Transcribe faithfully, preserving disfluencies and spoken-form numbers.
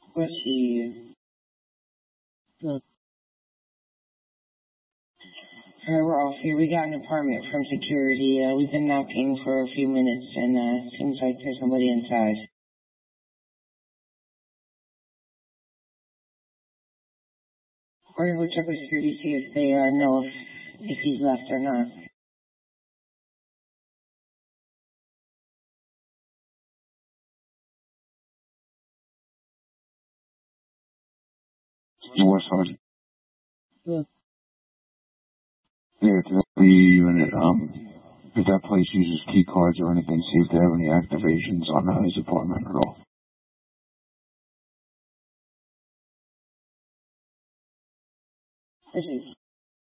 Let's see. Look. Alright, we're off here. We got an apartment from security. Uh, we've been knocking for a few minutes, and uh, seems like there's nobody inside. We're gonna go check with security, see if they uh, know if, if he's left or not. What, Sergeant? Look. Yeah, to the unit, um, if that place uses key cards or anything, see if they have any activations on uh, his apartment at all. This is